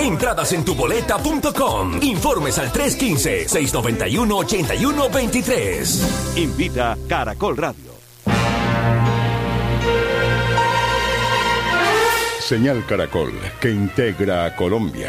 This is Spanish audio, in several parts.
Entradas en tuboleta.com. Informes al 315-691-8123. Invita Caracol Radio. Señal Caracol, que integra a Colombia.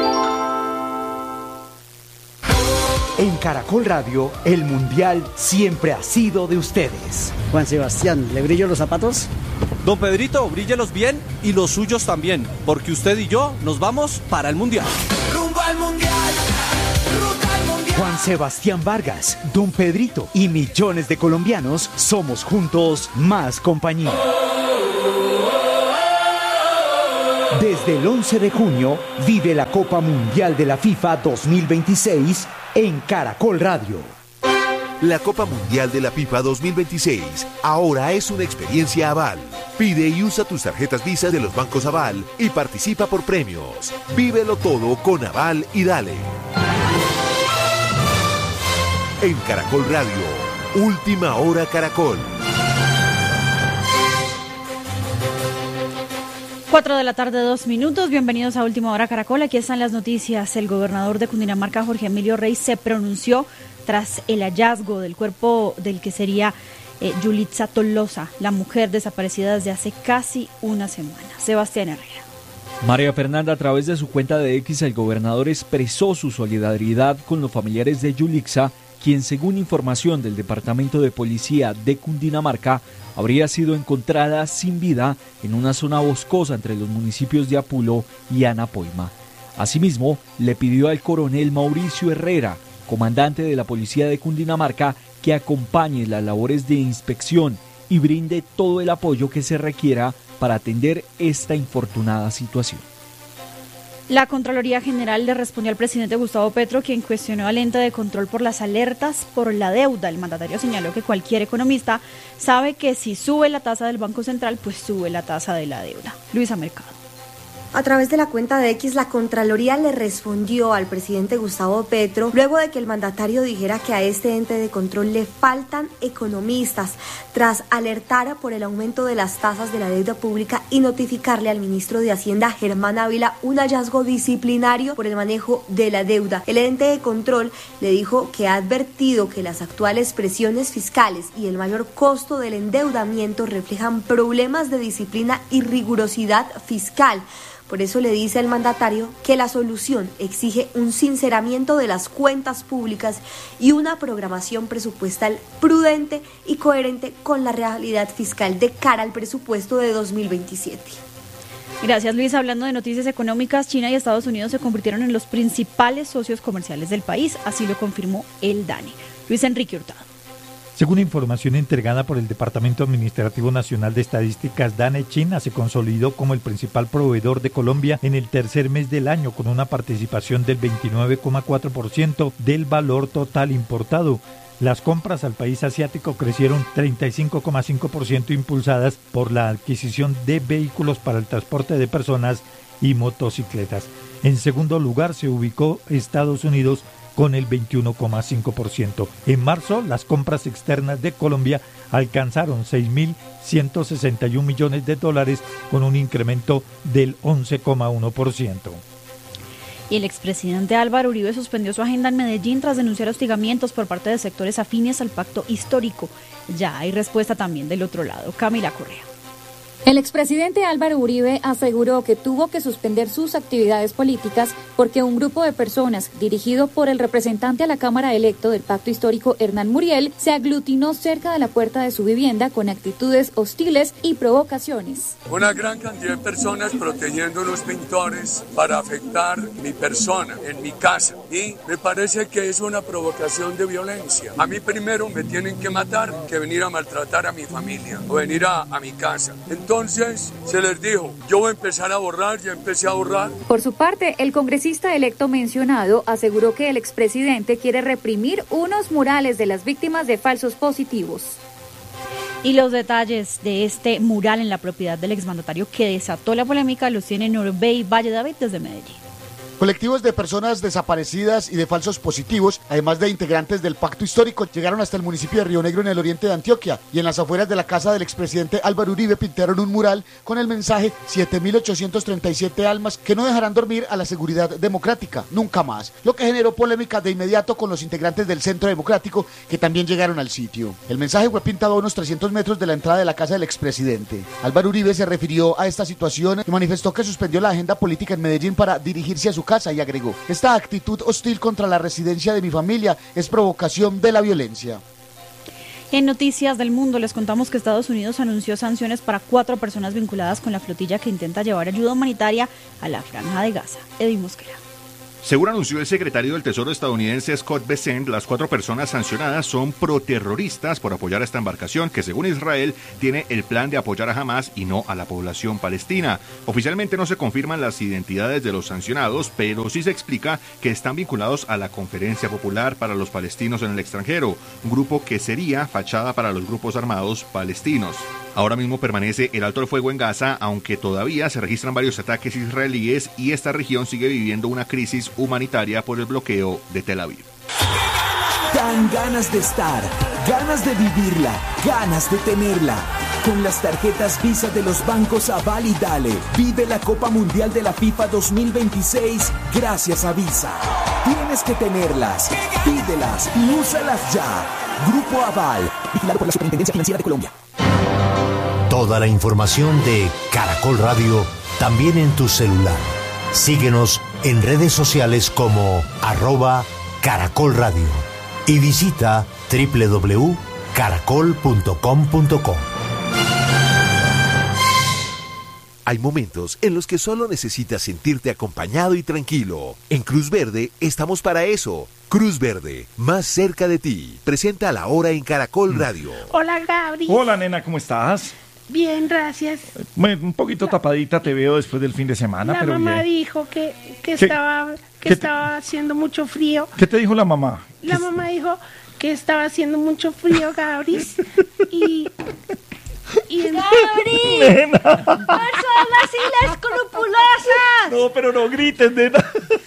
En Caracol Radio, el Mundial siempre ha sido de ustedes. Juan Sebastián, ¿le brillo los zapatos? Don Pedrito, bríllelos bien y los suyos también, porque usted y yo nos vamos para el Mundial. ¡Rumbo al Mundial! ¡Ruta al Mundial! Juan Sebastián Vargas, Don Pedrito y millones de colombianos somos juntos más compañía. Desde el 11 de junio, vive la Copa Mundial de la FIFA 2026 en Caracol Radio. La Copa Mundial de la FIFA 2026 ahora es una experiencia Aval. Pide y usa tus tarjetas Visa de los bancos Aval y participa por premios. Vívelo todo con Aval y dale. En Caracol Radio, Última Hora Caracol. 4 de la tarde, 2 minutos. Bienvenidos a Última Hora Caracol. Aquí están las noticias. El gobernador de Cundinamarca, Jorge Emilio Rey, se pronunció tras el hallazgo del cuerpo del que sería Yulitza Tolosa, la mujer desaparecida desde hace casi una semana. Sebastián Herrera. María Fernanda, a través de su cuenta de X, el gobernador expresó su solidaridad con los familiares de Yulitza, quien, según información del Departamento de Policía de Cundinamarca, habría sido encontrada sin vida en una zona boscosa entre los municipios de Apulo y Anapoima. Asimismo, le pidió al coronel Mauricio Herrera, comandante de la Policía de Cundinamarca, que acompañe las labores de inspección y brinde todo el apoyo que se requiera para atender esta infortunada situación. La Contraloría General le respondió al presidente Gustavo Petro, quien cuestionó al ente de control por las alertas por la deuda. El mandatario señaló que cualquier economista sabe que si sube la tasa del Banco Central, pues sube la tasa de la deuda. Luisa Mercado. A través de la cuenta de X, la Contraloría le respondió al presidente Gustavo Petro luego de que el mandatario dijera que a este ente de control le faltan economistas, tras alertar por el aumento de las tasas de la deuda pública y notificarle al ministro de Hacienda, Germán Ávila, un hallazgo disciplinario por el manejo de la deuda. El ente de control le dijo que ha advertido que las actuales presiones fiscales y el mayor costo del endeudamiento reflejan problemas de disciplina y rigurosidad fiscal. Por eso le dice al mandatario que la solución exige un sinceramiento de las cuentas públicas y una programación presupuestal prudente y coherente con la realidad fiscal de cara al presupuesto de 2027. Gracias, Luis. Hablando de noticias económicas, China y Estados Unidos se convirtieron en los principales socios comerciales del país, así lo confirmó el DANE. Luis Enrique Hurtado. Según información entregada por el Departamento Administrativo Nacional de Estadísticas, DANE, China se consolidó como el principal proveedor de Colombia en el tercer mes del año, con una participación del 29,4% del valor total importado. Las compras al país asiático crecieron 35,5%, impulsadas por la adquisición de vehículos para el transporte de personas y motocicletas. En segundo lugar se ubicó Estados Unidos con el 21,5%. En marzo, las compras externas de Colombia alcanzaron 6.161 millones de dólares, con un incremento del 11,1%. Y el expresidente Álvaro Uribe suspendió su agenda en Medellín tras denunciar hostigamientos por parte de sectores afines al pacto histórico. Ya hay respuesta también del otro lado. Camila Correa. El expresidente Álvaro Uribe aseguró que tuvo que suspender sus actividades políticas porque un grupo de personas, dirigido por el representante a la Cámara electo del Pacto Histórico, Hernán Muriel, se aglutinó cerca de la puerta de su vivienda con actitudes hostiles y provocaciones. Una gran cantidad de personas protegiendo unos pintores para afectar mi persona en mi casa, y me parece que es una provocación de violencia. A mí primero me tienen que matar que venir a maltratar a mi familia o venir a mi casa. Entonces se les dijo, yo voy a empezar a borrar, ya empecé a borrar. Por su parte, el congresista electo mencionado aseguró que el expresidente quiere reprimir unos murales de las víctimas de falsos positivos. Y los detalles de este mural en la propiedad del exmandatario que desató la polémica los tiene Norbey Valle David desde Medellín. Colectivos de personas desaparecidas y de falsos positivos, además de integrantes del Pacto Histórico, llegaron hasta el municipio de Río Negro en el oriente de Antioquia y en las afueras de la casa del expresidente Álvaro Uribe pintaron un mural con el mensaje 7.837 almas que no dejarán dormir a la seguridad democrática, nunca más, lo que generó polémica de inmediato con los integrantes del Centro Democrático que también llegaron al sitio. El mensaje fue pintado a unos 300 metros de la entrada de la casa del expresidente. Álvaro Uribe se refirió a esta situación y manifestó que suspendió la agenda política en Medellín para dirigirse a su casa y agregó: esta actitud hostil contra la residencia de mi familia es provocación de la violencia. En Noticias del Mundo les contamos que Estados Unidos anunció sanciones para 4 personas vinculadas con la flotilla que intenta llevar ayuda humanitaria a la Franja de Gaza. Edwin Mosquera. Según anunció el secretario del Tesoro estadounidense Scott Bessent, las 4 personas sancionadas son proterroristas por apoyar a esta embarcación que, según Israel, tiene el plan de apoyar a Hamas y no a la población palestina. Oficialmente no se confirman las identidades de los sancionados, pero sí se explica que están vinculados a la Conferencia Popular para los Palestinos en el extranjero, un grupo que sería fachada para los grupos armados palestinos. Ahora mismo permanece el alto el fuego en Gaza, aunque todavía se registran varios ataques israelíes y esta región sigue viviendo una crisis humanitaria por el bloqueo de Tel Aviv. Dan ganas de estar, ganas de vivirla, ganas de tenerla. Con las tarjetas Visa de los bancos Aval y Dale, vive la Copa Mundial de la FIFA 2026 gracias a Visa. Tienes que tenerlas, pídelas y úsalas ya. Grupo Aval, vigilado por la Superintendencia Financiera de Colombia. Toda la información de Caracol Radio también en tu celular. Síguenos en redes sociales como @Caracol Radio y visita www.caracol.com.co. Hay momentos en los que solo necesitas sentirte acompañado y tranquilo. En Cruz Verde estamos para eso. Cruz Verde, más cerca de ti. Presenta La Hora en Caracol Radio. Hola, Gabri. Hola, nena, ¿cómo estás? Bien, gracias. Bueno, un poquito tapadita te veo después del fin de semana, pero bien. La mamá dijo que estaba haciendo mucho frío. ¿Qué te dijo la mamá? La mamá dijo que estaba haciendo mucho frío, Gabri. Y ¡Gabri! Nena. ¡Personas inescrupulosas! No, pero no grites, nena.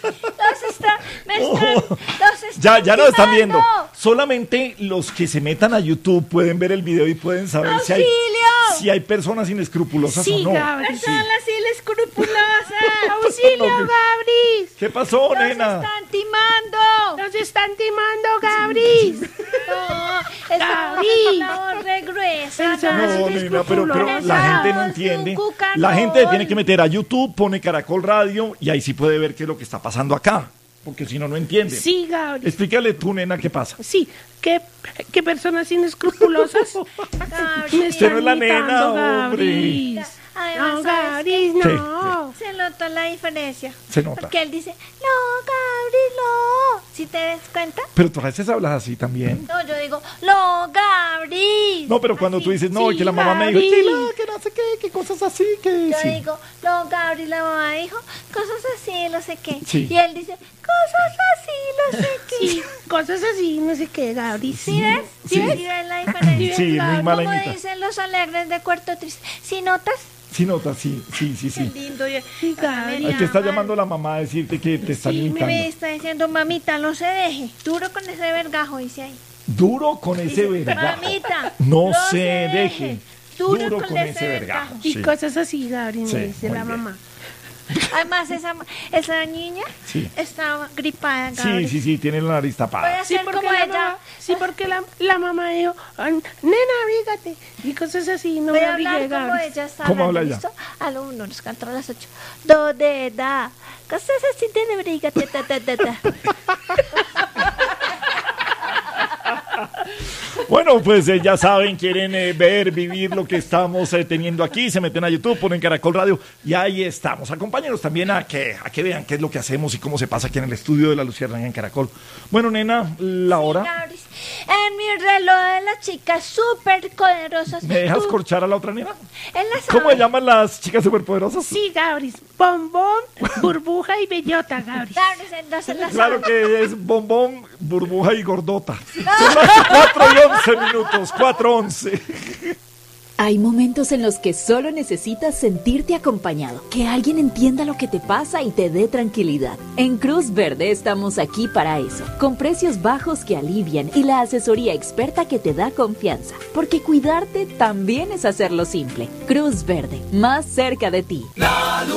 Ya nos están viendo. Solamente los que se metan a YouTube pueden ver el video y pueden saber si hay personas inescrupulosas o no. Gabri. Personas inescrupulosas. ¡Auxilio, Gabri! ¿Qué pasó, nena? ¡Nos están timando, Gabri! No, Gabri. La voz gruesa. No, nena, pero la gente no entiende. La gente tiene que meter a YouTube, pone Caracol Radio y ahí sí puede ver qué es lo que está pasando acá. Porque si no, no entiende. Sí, Gabri. Explícale tú, nena, qué pasa. Sí, ¿qué personas inescrupulosas? Usted no es la nena, hombre. Además, no, Gabri, no. Se notó la diferencia. Se nota. Porque él dice, no, Gabri, no. ¿Sí te das cuenta? Pero tú a veces hablas así también. No, yo digo, no, Gabri. No, pero cuando tú dices, no, sí, y que la mamá me dijo, que no sé qué cosas así, que yo sí. digo, no, Gabri, la mamá dijo, cosas así, no sé qué. Sí. Y él dice, cosas así, no sé qué. Sí, cosas así, no sé qué, Gabri. ¿Sí ves? ¿Sí ves la diferencia? Sí, muy mala Como imita. dicen los alegres de Cuarto Triste. ¿Sí notas? Sí, nota, sí. Qué lindo. Gabri. Te está llamando la mamá a decirte que te están imitando. Me está diciendo, mamita, no se deje. Duro con ese vergajo, dice ahí. Duro con ese vergajo. Mamita, no se deje. Duro con ese vergajo. Y cosas así, Gabri, me dice la mamá. Además, esa niña estaba gripada, Gabri. Sí, tiene la nariz tapada. Sí, porque ella. Sí, porque la mamá dijo, nena, abrígate. Y cosas así, no voy me a hablar abrigué, como Gabri. ella está. ¿Cómo habla ella? Aló, uno nos cantó a las 8. Do, de, da. Cosas así de abrígate, ta. Bueno, pues ya saben, quieren vivir lo que estamos teniendo aquí, se meten a YouTube, ponen Caracol Radio y ahí estamos. Acompáñenos también a que vean qué es lo que hacemos y cómo se pasa aquí en el estudio de La Luciérnaga en Caracol. Bueno, nena, la hora. En mi reloj de las chicas superpoderosas. ¿Me dejas corchar a la otra nena? En la ¿Cómo se llaman las chicas superpoderosas? Sí, Gabri, Bombón, Burbuja y Bellota, Gabri. Claro que es Bombón, Burbuja y Gordota. Son las 4:11 minutos, 4:11. Hay momentos en los que solo necesitas sentirte acompañado, que alguien entienda lo que te pasa y te dé tranquilidad. En Cruz Verde estamos aquí para eso, con precios bajos que alivian y la asesoría experta que te da confianza, porque cuidarte también es hacerlo simple. Cruz Verde, más cerca de ti.